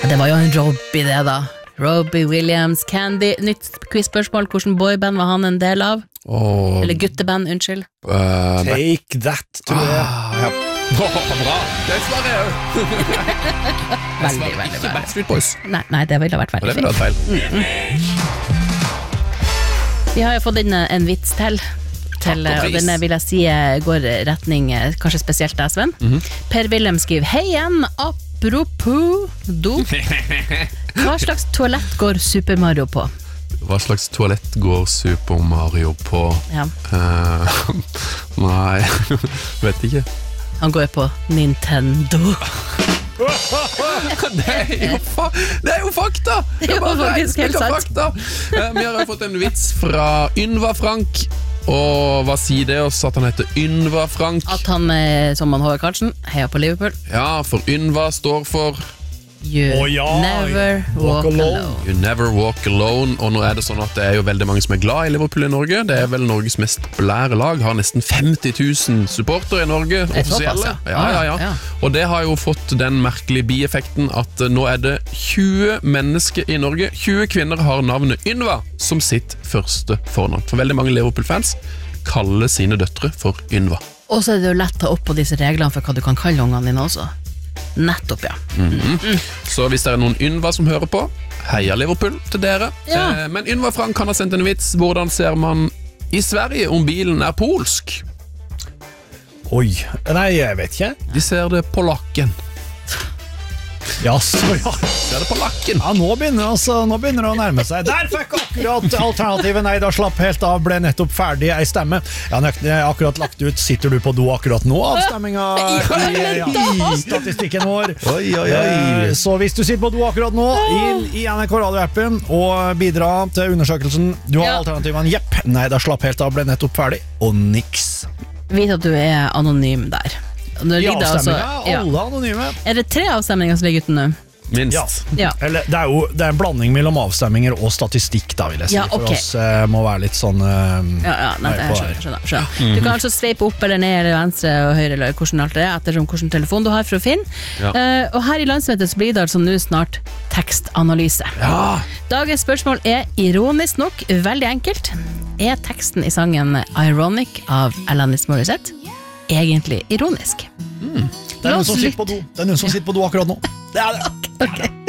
Det var jo en Robbie det da. Robbie Williams, Candy. Nytt quizspørsmål, hvordan boyband var han en del av? Eller gutteband, unnskyld. Take That, tror jeg. Ja. Bra, det svarer jeg jo. Veldig Ikke Backstreet Boys. Nei, det ville vært Det veldig ville vært feil. Vi har jo fått inn en vits til, og denne vil jeg si går retning kanskje spesielt deg, Sven. Per Willem skriver: Hei igjen, apropos do. Hva slags toalett går Super Mario på? Hva slags toalett går Super Mario på? Ja. Nei, vet ikke. Han går på Nintendo. Det er jo fakta! Det var faktisk helt sant. Vi har jo fått en vits fra Ynva Frank. Og hva sier det oss at han heter Ynva Frank? At han, som han Håvard Karlsen, heier på Liverpool. Ja, for Ynva står for You never walk alone. You never walk alone. Og nå er det sånn at det er jo veldig mange som er glad i Liverpool i Norge. Det er vel Norges mest populære lag. Har nesten 50 000 supportere i Norge, offisielle. Ja. Og det har jo fått den merkelige bieffekten at nå er det 20 mennesker i Norge, 20 kvinner har navnet Ynva som sitt første fornavn. For veldig mange Liverpool-fans kaller sine døtre for Ynva. Og så er det jo lett å ta opp på disse reglene for hva du kan kalle ungene dine også. Nettopp, ja. Så hvis det er noen Ynva som hører på, heia Liverpool til dere. Ja. Men Ynva Frank kan ha sendt en vits. Hvordan ser man i Sverige om bilen er polsk? Oi, nei, jeg vet ikke. De ser det på lakken. Ja, så ja. Ser det på lakken. Ja, nå begynner det å nærme seg. Der fikk akkurat alternativet. Nei, da slapp helt av, ble nettopp ferdig ei stemme. Jeg har akkurat lagt ut. Sitter du på do akkurat nå? Avstemminga i statistikken vår. Oi. Så hvis du sitter på do akkurat nå, inn i NRK Radio-appen og bidra til undersøkelsen. Du har alternativene. Jepp. Nei, da slapp helt av, ble nettopp ferdig. Og niks. Vet at du er anonym der. I avstemminga, alle anonyme. Er det 3 avstemninger som ligger ute nå? Minst. Ja. Eller, det er en blanding mellom avstemminger og statistikk da, vil jeg si. Ja, For oss må være litt sånn nei, jeg skjønner. Du kan altså sveipe opp eller ned eller venstre og høyre eller hvordan alt det er, ettersom hvordan telefon du har for å finne. Og her i landsmøtet så blir det altså nå snart tekstanalyse. Dagens spørsmål er ironisk nok veldig enkelt. Er teksten i sangen Ironic av Alanis Morissette egentlig ironisk? Det er noen som sitter på do. Det er noen som sitter på do akkurat nå. Det er det. Ok.